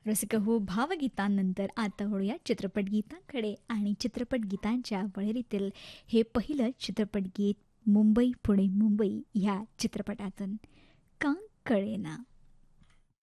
रसिक हो भावगीतांनंतर आता वळूया चित्रपट गीतांकडे आणि चित्रपट गीतांच्या वळेरीतील हे पहिलं चित्रपट गीत मुंबई पुणे मुंबई ह्या चित्रपटातून का कळेना.